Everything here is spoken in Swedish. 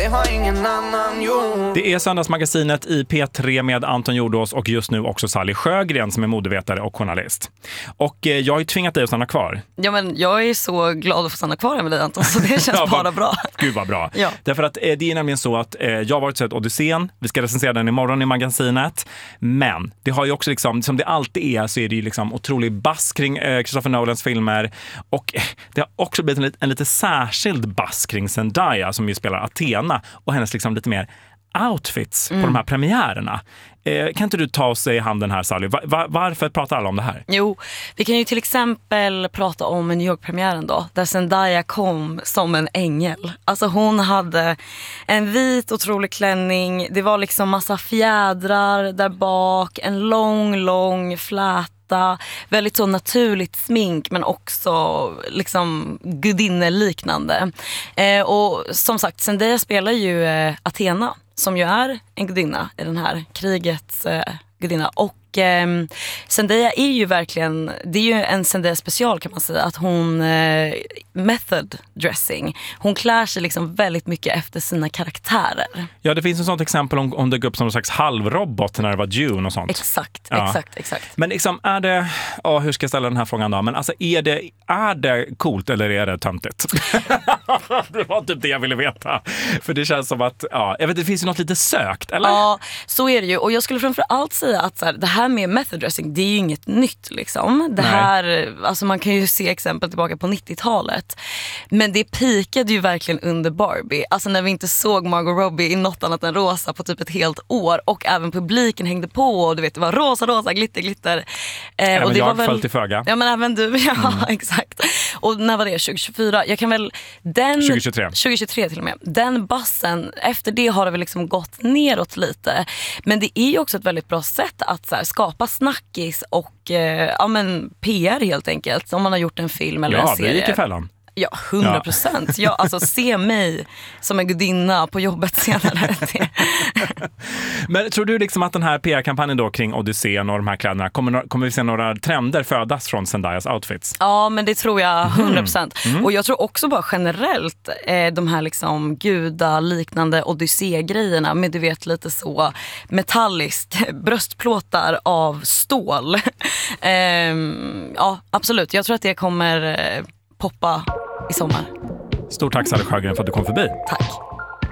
har ingen annan gjort. Det är Söndagsmagasinet i P3 med Anton Jordås och just nu också Sally Sjögren som är modevetare och journalist. Och jag har ju tvingat dig att stanna kvar. Ja, men jag är så glad att få stanna kvar med dig, Anton, så det känns bara bra. Gud vad bra. Ja. Därför att det är nämligen så att jag har varit sett Odysseen. Vi ska recensera den imorgon i magasinet. Men det har ju också liksom, som det alltid är, så är det ju liksom otrolig bass kring Christopher Nolans filmer. Och det har också blivit en lite särskild bass kring Zendaya som ju spelar Athena och hennes liksom lite mer outfits på de här premiärerna. Kan inte du ta oss i handen här, Sally? Varför pratar alla om det här? Jo, vi kan ju till exempel prata om New York-premiären då, där Zendaya kom som en ängel. Alltså hon hade en vit otrolig klänning, det var liksom massa fjädrar där bak, en lång fläta, väldigt så naturligt smink men också liksom gudinneliknande. Och som sagt, Zendaya spelar ju Athena, som ju är en gudinna i den här krigets gudinna. Och Zendaya är ju verkligen, det är ju en Zendaya special kan man säga, att hon method dressing. Hon klär sig liksom väldigt mycket efter sina karaktärer. Ja, det finns ett sånt exempel om hon dök upp som en slags halvrobot när det var Dune och sånt. Exakt. Men liksom är det, hur ska jag ställa den här frågan då? Men alltså är det coolt eller är det töntigt? Det var typ det jag ville veta. För det känns som att, jag vet, det finns ju något lite sökt, eller? Ja, så är det ju. Och jag skulle framförallt säga att så här, det här med method dressing, det är ju inget nytt liksom. Det här, alltså man kan ju se exempel tillbaka på 90-talet. Men det pikade ju verkligen under Barbie. Alltså när vi inte såg Margot Robbie i något annat än rosa på typ ett helt år. Och även publiken hängde på och du vet, det var rosa, glitter. Även och det jag var väl, föll till föga. Ja, men även du, exakt. Och när var det? 2024? Jag kan väl... 2023 till och med. Den bassen, efter det har det väl liksom gått neråt lite. Men det är ju också ett väldigt bra sätt att så här, skapa snackis och PR helt enkelt. Om man har gjort en film eller en serie. Ja, det gick i fällan. Ja, 100%. Ja, alltså se mig som en gudinna på jobbet senare. Men tror du liksom att den här PR-kampanjen då kring Odysseen och de här kläderna, kommer vi se några trender födas från Zendayas outfits? Ja, men det tror jag 100%. Och jag tror också bara generellt de här liksom gudaliknande Odyssé-grejerna med du vet lite så metalliskt, bröstplåtar av stål. Ja, absolut. Jag tror att det kommer poppa i sommar. Stort tack Sally Sjögren för att du kom förbi. Tack.